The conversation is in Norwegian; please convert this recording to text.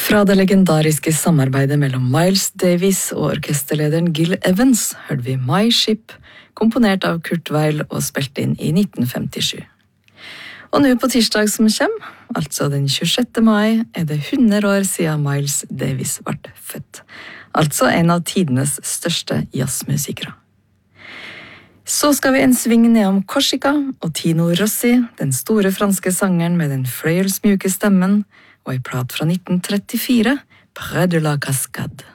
Fra det legendariske samarbeidet mellom Miles Davis og orkesterlederen Gil Evans hørte vi My Ship, komponert av Kurt Weill og spilt inn i 1957. Og nå på tirsdag som kommer, altså den 26. mai, er det 100 år siden Miles Davis ble født. Altså en av tidenes største jazzmusikere. Så skal vi en sving nedom Korsika, og Tino Rossi, den store franske sangeren med den fløyelsmjuke stemmen, og en plat fra 1934, Près de la Cascade.